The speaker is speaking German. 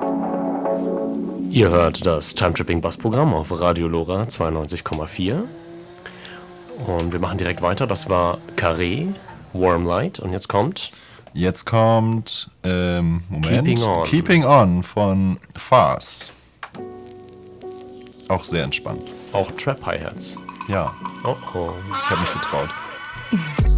Ihr hört das Time-Tripping-Bass-Programm auf Radio Lora 92,4. Und wir machen direkt weiter. Das war Carré, Warm Light. Und jetzt kommt... Moment. Keeping On von Farce. Auch sehr entspannt. Auch Trap-Hi-Hats. Ja. Oh oh. Ich habe mich getraut.